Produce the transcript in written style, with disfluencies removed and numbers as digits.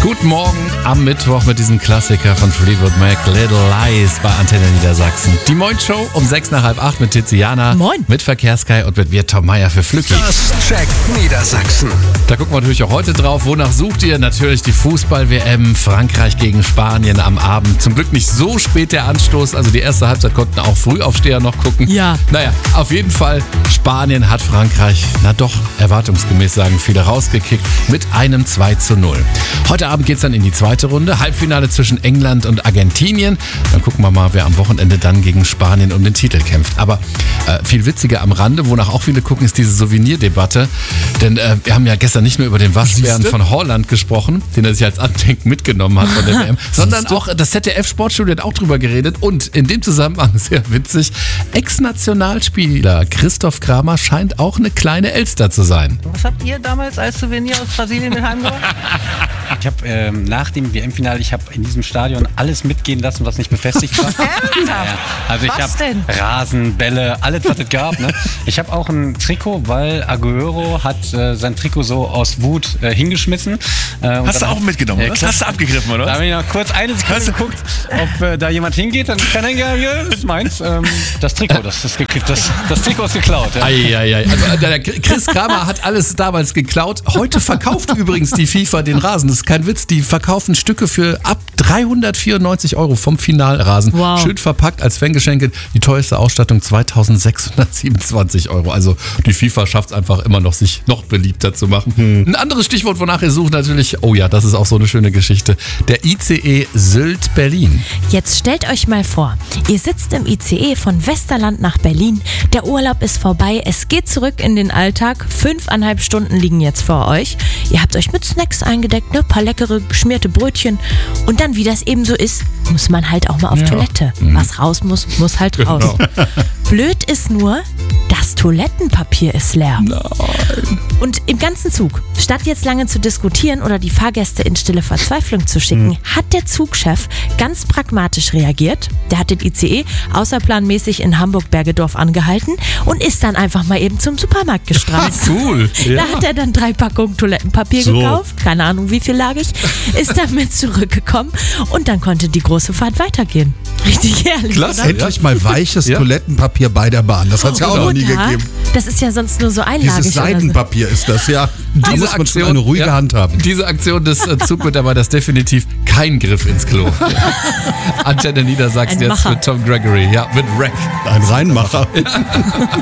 Guten Morgen am Mittwoch mit diesem Klassiker von Fleetwood Mac, Little Lies bei Antenne Niedersachsen. Die Moin-Show um 6:07 mit Tiziana. Moin. Mit Verkehrskai und mit mir Tom Meier für Flücki. Das checkt Niedersachsen. Da gucken wir natürlich auch heute drauf. Wonach sucht ihr? Natürlich die Fußball-WM. Frankreich gegen Spanien am Abend. Zum Glück nicht so spät der Anstoß. Also die erste Halbzeit konnten auch Frühaufsteher noch gucken. Ja. Naja, auf jeden Fall, Spanien hat Frankreich, erwartungsgemäß sagen viele, rausgekickt mit einem 2:0. Heute Abend geht es dann in die zweite Runde. Halbfinale zwischen England und Argentinien. Dann gucken wir mal, wer am Wochenende dann gegen Spanien um den Titel kämpft. Aber viel witziger am Rande, wonach auch viele gucken, ist diese Souvenirdebatte. Denn wir haben ja gestern nicht nur über den Waschbären von Holland gesprochen, den er sich als Andenken mitgenommen hat von der WM, sondern auch das ZDF-Sportstudio hat auch drüber geredet. Und in dem Zusammenhang, sehr witzig, Ex-Nationalspieler Christoph Kramer scheint auch eine kleine Elster zu sein. Was habt ihr damals als Souvenir aus Brasilien mit heimgebracht? Ich habe nach dem WM-Finale, ich habe in diesem Stadion alles mitgehen lassen, was nicht befestigt war. Ja. Also ich habe Rasen, Bälle, alles, was es gab. Ne? Ich habe auch ein Trikot, weil Agüero hat sein Trikot so aus Wut hingeschmissen. Hast du auch mitgenommen, oder? Hast du abgegriffen, oder? Da habe ich noch kurz eine Sekunde geguckt, ob da jemand hingeht. Dann kann er sagen, ja, das ist meins. Das Trikot, das Trikot ist geklaut. Ja. Ei. Also, der Chris Kramer hat alles damals geklaut. Heute verkauft übrigens die FIFA den Rasen. Das ist kein Witz. Die verkaufen Stücke für ab 394 € vom Finalrasen. Wow. Schön verpackt als Fangeschenke. Die teuerste Ausstattung 2.627 €. Also die FIFA schafft es einfach immer noch, sich noch beliebter zu machen. Ein anderes Stichwort, wonach ihr sucht natürlich, oh ja, das ist auch so eine schöne Geschichte, der ICE Sylt-Berlin. Jetzt stellt euch mal vor, ihr sitzt im ICE von Westerland nach Berlin, der Urlaub ist vorbei, es geht zurück in den Alltag, 5,5 Stunden liegen jetzt vor euch. Ihr habt euch mit Snacks eingedeckt, ne, paar leckere geschmierte Brötchen und dann, wie das eben so ist, muss man halt auch mal auf Toilette. Was raus muss, muss halt raus. Genau. Blöd ist nur, das Toilettenpapier ist leer. Nein. Und im ganzen Zug, statt jetzt lange zu diskutieren oder die Fahrgäste in stille Verzweiflung zu schicken, hat der Zugchef ganz pragmatisch reagiert. Der hat den ICE außerplanmäßig in Hamburg-Bergedorf angehalten und ist dann einfach mal eben zum Supermarkt gestranzt. Cool. Da hat er dann 3 Packungen Toilettenpapier gekauft, keine Ahnung wie viel lagig, ist damit zurückgekommen und dann konnte die große Fahrt weitergehen. Richtig herrlich, Klasse. oder? Endlich mal weiches Toilettenpapier bei der Bahn. Das hat es ja auch noch nie Oder? gegeben. Das ist ja sonst nur so einlagig. Dieses Seidenpapier ist das, ja. Da muss man schon eine ruhige Hand haben. Diese Aktion des Zugmitarbeiters definitiv kein Griff ins Klo. Antenne Niedersachsen Ein jetzt Macher. mit Tom Gregory, ja, mit Wreck. Ein Reinmacher.